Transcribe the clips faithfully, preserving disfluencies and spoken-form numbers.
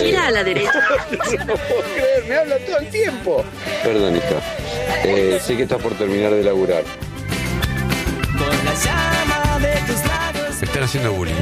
Gira a la derecha. No puedo creer, me habla todo el tiempo. Perdón, hija. Eh, sé que estás por terminar de laburar. Con la llama de tus labios. Me están haciendo bullying.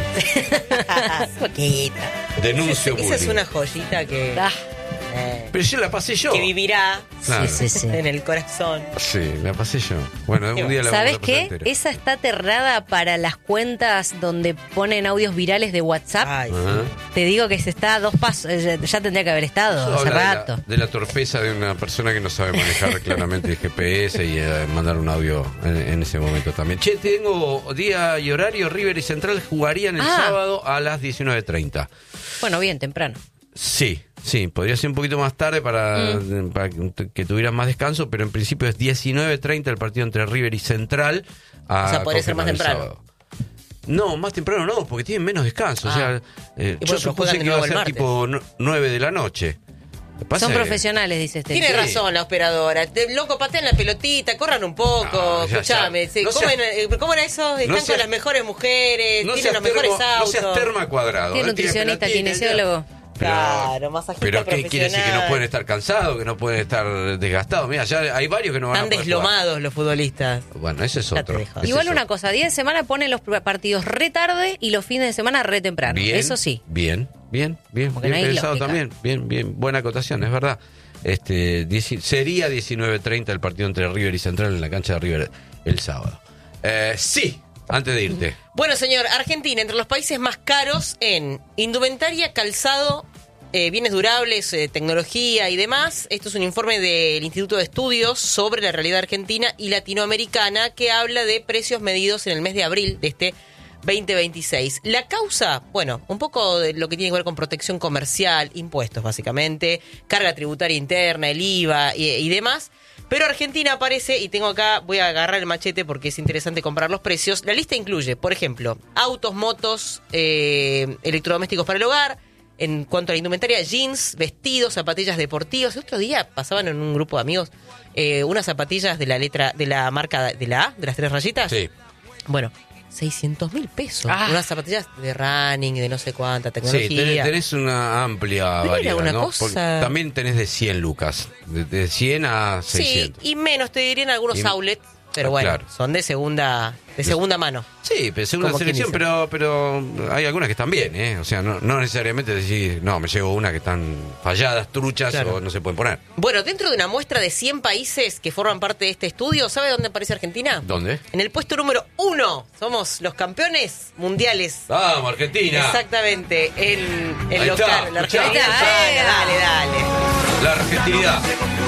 Poquita. Denuncio bullying. Esa es una joyita que, Ah, eh, Pero yo la pasé yo. que vivirá Claro. sí, sí, sí. en el corazón. Sí, la pasé yo. Bueno, un día la ¿Sabes la pasé qué? entera. Esa está aterrada para las cuentas donde ponen audios virales de WhatsApp. Ay, Ajá. Te digo que se está a dos pasos. eh, Ya, ya tendría que haber estado Eso hace habla de la- rato. De la, torpeza de una persona que no sabe manejar claramente el G P S y eh, mandar un audio en, en ese momento también. Che, tengo día y horario. River y Central jugarían el Ah. sábado a las diecinueve treinta. Bueno, bien, temprano. Sí, sí, podría ser un poquito más tarde para, Mm. para que tuvieran más descanso, pero en principio es diecinueve treinta el partido entre River y Central. A O sea, podría ser más confirmar el temprano. sábado. No, más temprano no, porque tienen menos descanso. O Ah. sea, eh, Y yo bueno, supuse juegan de que iba a nuevo el ser martes. tipo no- nueve de la noche. Lo que pasa Son es- profesionales, dice este. Tiene Sí. razón la operadora. De- loco, patean la pelotita, corran un poco. No, ya, Escuchame. ya. sí, No ¿cómo, seas- era- eh, ¿Cómo era eso? Están seas- con las mejores mujeres, No tienen seas, los mejores termo, no autos. seas terma cuadrado. Tiene ¿eh? nutricionista, Pero tiene- kinesiólogo. Pero, Claro, masajista pero ¿qué quiere decir? Que no profesional. pueden estar cansados, que no pueden estar desgastados. Mira, ya hay varios que no van Están a poder deslomados los futbolistas. jugar. Bueno, ese es Ya te otro. dejo. ese Igual es una otro. cosa, día de semana ponen los partidos re tarde y los fines de semana re temprano. Bien, Eso sí. Bien, bien, bien. Porque Bien no hay pensado lógica. también. Bien, bien. Buena acotación, es verdad. Este, dieci- sería diecinueve treinta el partido entre River y Central en la cancha de River el sábado. Eh, sí, antes de irte. Bueno, señor, Argentina, entre los países más caros en indumentaria, calzado, eh, bienes durables, eh, tecnología y demás. Esto es un informe del Instituto de Estudios sobre la realidad argentina y latinoamericana que habla de precios medidos en el mes de abril de este veinte veintiséis. La causa, bueno, un poco de lo que tiene que ver con protección comercial, impuestos básicamente, carga tributaria interna, el I V A y, y demás. Pero Argentina aparece, y tengo acá, voy a agarrar el machete porque es interesante comparar los precios. La lista incluye, por ejemplo, autos, motos, eh, electrodomésticos para el hogar. En cuanto a la indumentaria, jeans, vestidos, zapatillas deportivas. El otro día pasaban en un grupo de amigos eh, unas zapatillas de la letra, de la marca de la A, de las tres rayitas. Sí. Bueno, seiscientos mil pesos. Ah. Unas zapatillas de running, de no sé cuánta Sí, tecnología. tenés, tenés una amplia Pero era variedad, una ¿no? cosa- Porque también tenés de cien lucas, de, de cien a Sí, seiscientos. y menos te dirían algunos Y- outlets, pero Ah, bueno, claro. son de segunda, de segunda mano. Sí, pero según la Como quien selección, dice. pero, pero hay algunas que están bien, ¿eh? O sea, no, no necesariamente decir, no, me llevo una que están falladas, truchas Claro. o no se pueden poner. Bueno, dentro de una muestra de cien países que forman parte de este estudio, ¿sabe dónde aparece Argentina? ¿Dónde? En el puesto número uno. Somos los campeones mundiales. ¡Vamos, Argentina! Exactamente, en el Ahí local. está, La escuchá. Argentina. Ahí está, Dale, dale, dale. La argentinidad.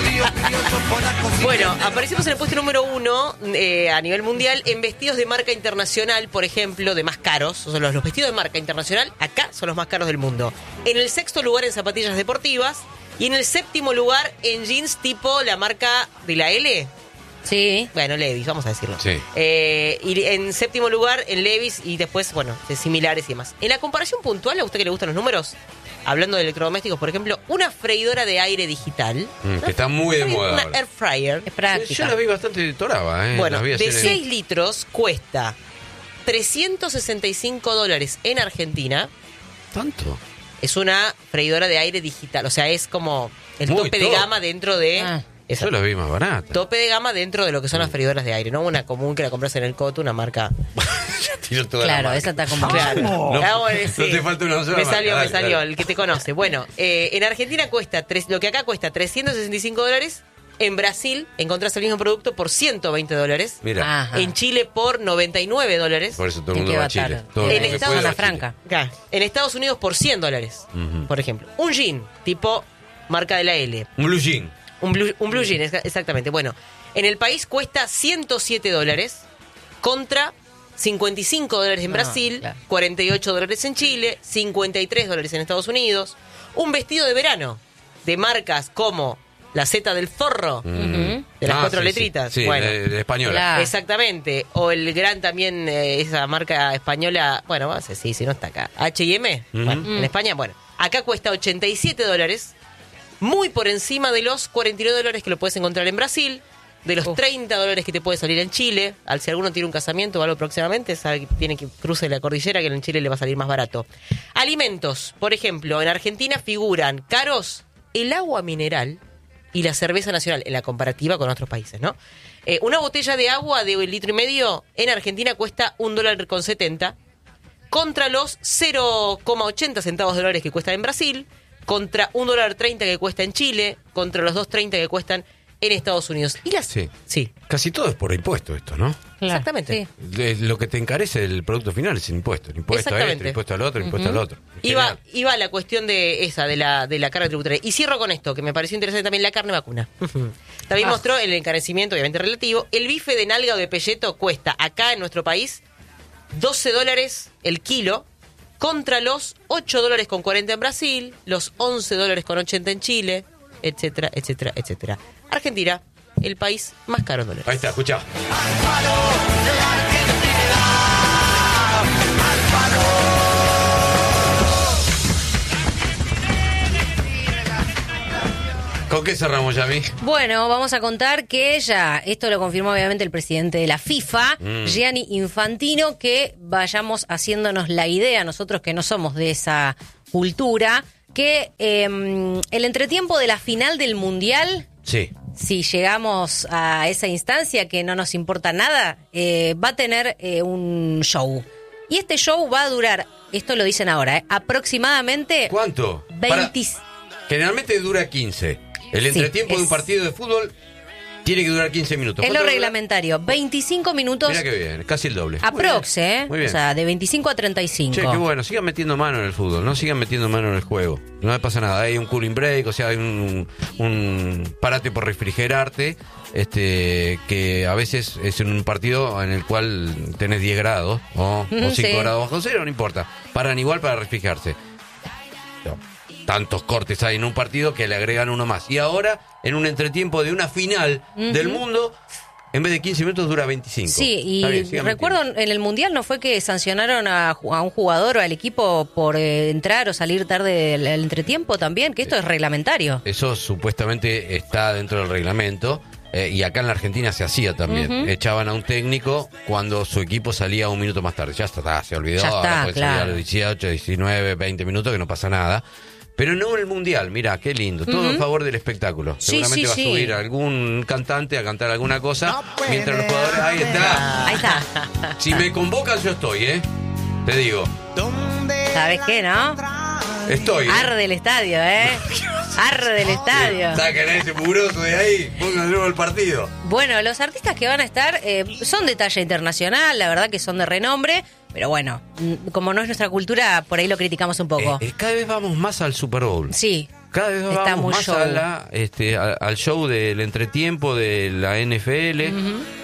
Bueno, aparecemos en el puesto número uno eh, a nivel mundial en vestidos de marca internacional, por ejemplo, de más caros. O sea, los, los vestidos de marca internacional acá son los más caros del mundo. En el sexto lugar en zapatillas deportivas y en el séptimo lugar en jeans tipo la marca de la L. Sí. Bueno, Levi's, vamos a decirlo. Sí. Eh, y en séptimo lugar en Levi's y después, bueno, de similares y demás. En la comparación puntual, ¿a usted que le gustan los números? Hablando de electrodomésticos, por ejemplo, una freidora de aire digital. Mm, que está muy de moda Una ahora. air fryer. Es práctica. Yo la vi bastante toraba, ¿eh? Bueno, Las vi de hacer en- seis litros cuesta trescientos sesenta y cinco dólares en Argentina. ¿Tanto? Es una freidora de aire digital. O sea, es como el Muy tope de top. gama dentro de... Ah. Esa- Yo la vi más barata. tope de gama dentro de lo que son las freidoras de aire, no una común que la compras en el Coto, una marca. Ya tiró toda la Claro, marca. esa está como... Claro. No, Ah, bueno, no sí. te falta una sola Me marca, salió, me dale, salió, dale. el que te conoce. Bueno, eh, en Argentina cuesta, tres, lo que acá cuesta trescientos sesenta y cinco dólares. En Brasil encontrás el mismo producto por ciento veinte dólares. Mira, Ajá. En Chile por noventa y nueve dólares. por eso todo el ¿Y mundo qué va va a Chile. a Todo En el que Estados puede va a Zona Chile. Franca. Acá, en Estados Unidos por cien dólares, Ujú. por ejemplo. Un jean, tipo marca de la L. Un blue jean. Un blue, un blue jean, exa- exactamente. Bueno, en el país cuesta ciento siete dólares contra cincuenta y cinco dólares en No, Brasil, claro. cuarenta y ocho dólares en Chile, cincuenta y tres dólares en Estados Unidos. Un vestido de verano de marcas como la Z del Zorro, Mm. de las Ah, cuatro sí, letritas. Sí, sí, Bueno. de, de española. Claro. Exactamente. O el gran también, eh, esa marca española, bueno, vamos a decir, sí, si no está acá. H y M, Ujú. bueno, Mm. en España, bueno. Acá cuesta ochenta y siete dólares, muy por encima de los cuarenta y nueve dólares que lo puedes encontrar en Brasil, de los Uf. treinta dólares que te puede salir en Chile. Al si alguno tiene un casamiento o algo próximamente, sabe que tiene que cruce la cordillera, que en Chile le va a salir más barato. Alimentos, por ejemplo, en Argentina figuran caros el agua mineral y la cerveza nacional, en la comparativa con otros países, ¿no? Eh, una botella de agua de un litro y medio en Argentina cuesta un dólar con setenta, contra los cero coma ochenta centavos de dólares que cuestan en Brasil, contra un dólar treinta que cuesta en Chile, contra los dos treinta que cuestan en Estados Unidos. Y las... Sí. Sí. Casi todo es por impuesto esto, ¿no? Claro, Exactamente. sí. De- lo que te encarece el producto final es el impuesto. El impuesto a Exactamente. este, el impuesto al otro, el impuesto al otro. En Iba, general. iba la cuestión de esa, de la, de la carga tributaria. Y cierro con esto, que me pareció interesante también, la carne vacuna. También Ah. mostró el encarecimiento, obviamente relativo. El bife de nalga o de pelleto cuesta acá en nuestro país doce dólares el kilo, contra los ocho dólares con cuarenta en Brasil, los once dólares con ochenta en Chile, etcétera, etcétera, etcétera. Argentina, el país más caro en dólares. Ahí está, escuchá. ¿Con qué cerramos, Yami? Bueno, vamos a contar que ella, esto lo confirmó obviamente el presidente de la FIFA, Mm. Gianni Infantino, que vayamos haciéndonos la idea, nosotros que no somos de esa cultura, que eh, el entretiempo de la final del Mundial, Sí. si llegamos a esa instancia que no nos importa nada, eh, va a tener eh, un show. Y este show va a durar, esto lo dicen ahora, eh, aproximadamente ¿Cuánto? veinte... Para- Generalmente dura quince. El Sí, entretiempo de un es- partido de fútbol tiene que durar quince minutos. Es lo ¿Cuánto dura? reglamentario, veinticinco minutos. Mira qué bien, casi el doble. Aprox, Muy bien, ¿eh? Muy bien. O sea, de veinticinco a treinta y cinco. Che, qué bueno, sigan metiendo mano en el fútbol, no sigan metiendo mano en el juego. No me pasa nada, hay un cooling break, o sea, hay un, un parate por refrigerarte, este que a veces es en un partido en el cual tenés diez grados o, o cinco Sí. grados bajo cero, no importa. Paran igual para refrigerarse. No, tantos cortes hay en un partido que le agregan uno más. Y ahora, en un entretiempo de una final del mundo, en vez de quince minutos dura veinticinco. Sí, y Está bien, sigan recuerdo metiendo. en el Mundial no fue que sancionaron a, ju- a un jugador o al equipo por eh, entrar o salir tarde del del entretiempo también, que esto es reglamentario. Eso supuestamente está dentro del reglamento. eh, y acá en la Argentina se hacía también. Ujú. Echaban a un técnico cuando su equipo salía un minuto más tarde. Ya está, está, se olvidó. Ya ahora está, puede claro. salir a los dieciocho, diecinueve, veinte minutos que no pasa nada. Pero no en el Mundial, mira, qué lindo. Todo en favor del espectáculo. Sí, Seguramente sí, va a sí. subir algún cantante a cantar alguna cosa mientras los jugadores... Ahí está. Ahí está. Si me convocan, yo estoy, ¿eh? Te digo. ¿Sabes qué, no? Estoy. ¿eh? Arde el estadio, ¿eh? Arde el estadio. Saquen a ese mugroso de ahí, pongan luego el partido. Bueno, los artistas que van a estar eh, son de talla internacional, la verdad que son de renombre, pero bueno, mm, como no es nuestra cultura, por ahí lo criticamos un poco. Eh, eh, cada vez vamos más al Super Bowl. Sí. Cada vez Está vamos muy más show. a la, este, a- al show del entretiempo de la N F L.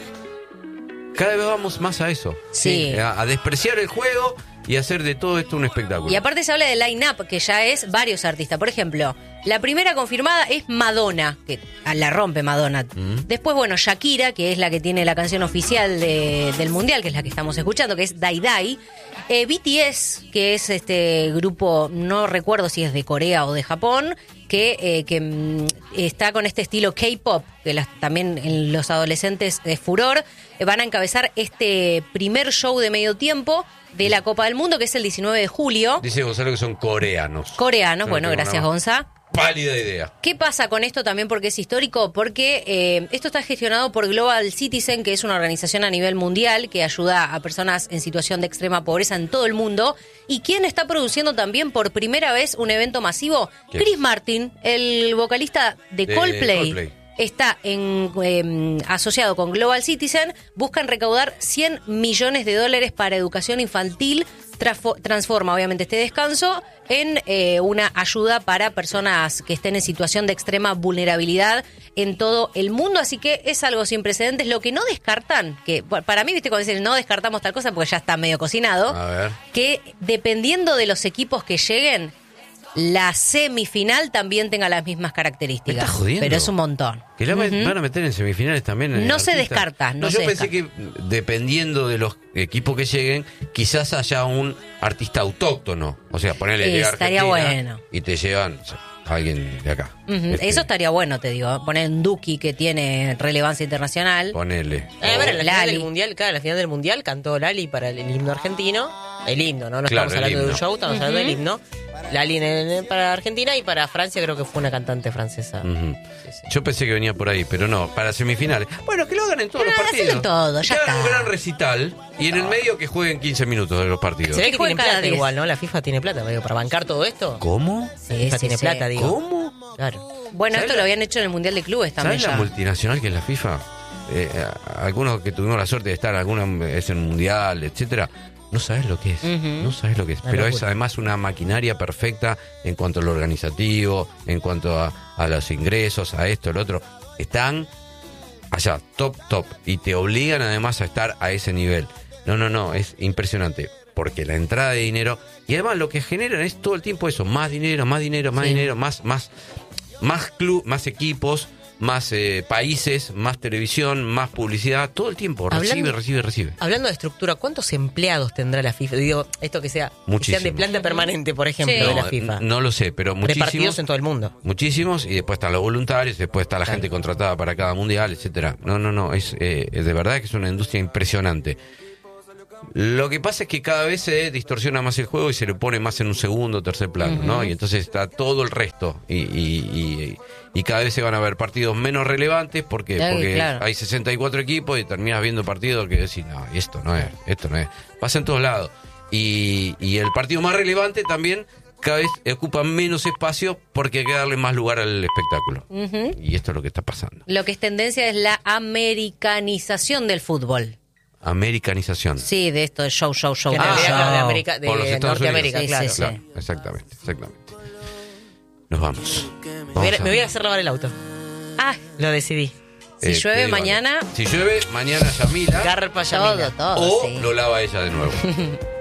Cada vez vamos más a eso. Sí. A, a despreciar el juego y hacer de todo esto un espectáculo. Y aparte se habla de line-up, que ya es varios artistas. Por ejemplo, la primera confirmada es Madonna, que la rompe Madonna. Después, bueno, Shakira, que es la que tiene la canción oficial de- del Mundial, que es la que estamos escuchando, que es Dai Dai. Eh, B T S, que es este grupo, no recuerdo si es de Corea o de Japón, que, eh, que mm, está con este estilo K-pop, que las- también en los adolescentes es furor. Eh, van a encabezar este primer show de medio tiempo de la Copa del Mundo, que es el diecinueve de julio. Dice Gonzalo que son coreanos. Coreanos, No bueno, tengo gracias una Gonza. Pálida idea. ¿Qué pasa con esto también? Porque es histórico, porque eh, esto está gestionado por Global Citizen, que es una organización a nivel mundial que ayuda a personas en situación de extrema pobreza en todo el mundo. ¿Y quién está produciendo también por primera vez un evento masivo? ¿Quién? Chris Martin, el vocalista de, De Coldplay. Coldplay. Está en, eh, asociado con Global Citizen, buscan recaudar cien millones de dólares para educación infantil, trafo- transforma obviamente este descanso en eh, una ayuda para personas que estén en situación de extrema vulnerabilidad en todo el mundo, así que es algo sin precedentes. Lo que no descartan, que bueno, para mí, viste, cuando dicen no descartamos tal cosa porque ya está medio cocinado, A ver. que dependiendo de los equipos que lleguen, la semifinal también tenga las mismas características. ¿Me estás jodiendo? Pero es un montón. Que la met- Ujú. van a meter en semifinales también. eh, No se artistas? descarta, no yo se pensé que dependiendo de los equipos que lleguen, quizás haya un artista autóctono. O sea, ponerle Eh, llega a estaría Argentina bueno. y te llevan. alguien de acá. Ujú, Este, Eso estaría bueno, te digo. Poner un Duki que tiene relevancia internacional. Ponele. Eh, a ver, en la final Lali. del mundial, claro, en la final del mundial cantó Lali para el, el himno argentino. El himno, ¿no? No Claro, estamos el hablando de un himno. show, estamos hablando del himno. Lali en- en- para Argentina y para Francia creo que fue una cantante francesa. Ujú. Sí, sí. Yo pensé que venía por ahí, pero no, para semifinales. Bueno, que lo hagan en todos Ah, los partidos. hacelo en todo, ya Que hagan un está. gran recital y en el medio que jueguen quince minutos de los partidos. Se ve que juegan tienen cada plata diez. igual, ¿no? La FIFA tiene plata, digo, para bancar todo esto. ¿Cómo? La FIFA tiene plata, digo. ¿Cómo? Claro. Bueno, ¿Sabes esto la- lo habían hecho en el Mundial de Clubes también ¿Sabes la ya. multinacional que es la FIFA? Eh, a- algunos que tuvimos la suerte de estar, algunos es en mundial, etcétera. No sabes lo que es, Ujú. no sabes lo que es. Una Pero es locura. además una maquinaria perfecta en cuanto a lo organizativo, en cuanto a, a los ingresos, a esto, lo otro. Están allá, top, top. Y te obligan además a estar a ese nivel. No, no, no, es impresionante. Porque la entrada de dinero, y además lo que generan es todo el tiempo eso, más dinero, más dinero, más Sí. dinero, más, más, más club, más equipos, más eh, países, más televisión, más publicidad, todo el tiempo, recibe, Hablando- recibe, recibe. Hablando de estructura, ¿cuántos empleados tendrá la FIFA? Digo, esto que sea, que sean de Muchísimos. planta permanente, por ejemplo, Sí. de la No, FIFA. n- no lo sé, pero Repartidos muchísimos. en todo el mundo. Muchísimos, y después están los voluntarios, después está la Claro. gente contratada para cada mundial, etcétera. No, no, no, es eh, de verdad que es una industria impresionante. Lo que pasa es que cada vez se distorsiona más el juego y se le pone más en un segundo o tercer plano, ¿no? Y entonces está todo el resto. Y, y, y, y cada vez se van a ver partidos menos relevantes porque, Ay, porque claro. hay sesenta y cuatro equipos y terminas viendo partidos que decís, no, esto no es, esto no es. Pasa en todos lados. Y, y el partido más relevante también cada vez ocupa menos espacio porque hay que darle más lugar al espectáculo. Ujú. Y esto es lo que está pasando. Lo que es tendencia es la americanización del fútbol. Americanización. Sí, de esto de show, show, show. Que en show. realidad show. de América, Por los de Estados Norteamérica, Unidos. claro. Sí, sí, Claro, exactamente, exactamente. Nos vamos. Me voy, Vamos a, me voy a hacer lavar el auto. Ah, Lo decidí. si Eh, llueve te digo mañana, algo. Si llueve, mañana Yamila. Garpa todo, Yamila. todo, O sí. lo lava ella de nuevo.